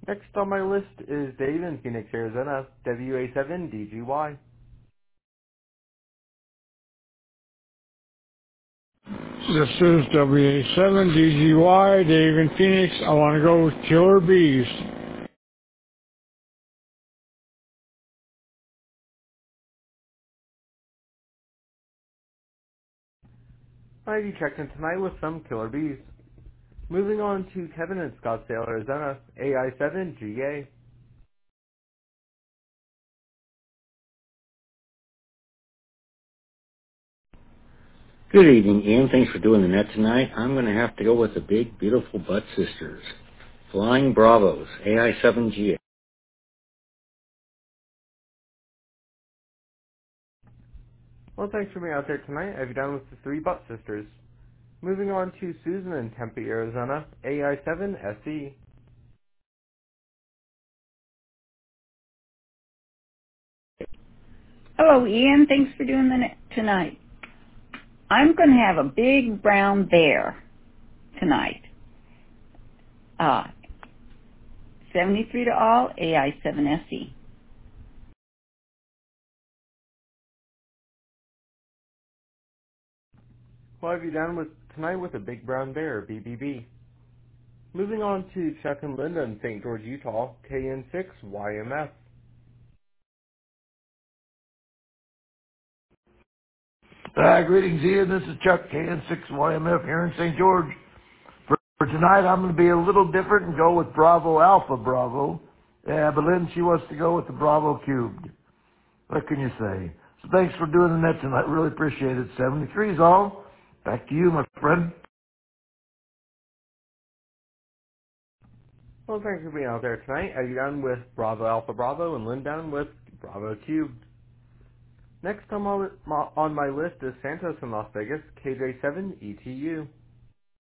Next on my list is Dave in Phoenix, Arizona, WA7DGY. This is WA7DGY, Dave in Phoenix. I want to go with Killer Bees. Alrighty, checked in tonight with some killer bees. Moving on to Kevin in Scottsdale, Arizona, AI7GA. Good evening, Ian. Thanks for doing the net tonight. I'm going to have to go with the Big Beautiful Butt Sisters. Flying Bravos, AI7GA. Well, thanks for being out there tonight. I've done with the three Butt Sisters. Moving on to Susan in Tempe, Arizona, AI7SE. Hello, Ian. Thanks for doing the tonight. I'm going to have a big brown bear tonight. 73 to all, AI7SE. Well, I've done with tonight with a Big Brown Bear, BBB. Moving on to Chuck and Linda in St. George, Utah, KN6YMF. Greetings, Ian. This is Chuck, KN6YMF here in St. George. For tonight, I'm going to be a little different and go with Bravo Alpha Bravo. But Lynn, she wants to go with the Bravo Cubed. What can you say? So thanks for doing the net tonight. Really appreciate it. 73 is all. Back to you, my friend. Well, thanks for being out there tonight. I've done with Bravo Alpha Bravo and Lynn down with Bravo Cubed. Next on my list is Santos in Las Vegas, KJ7ETU.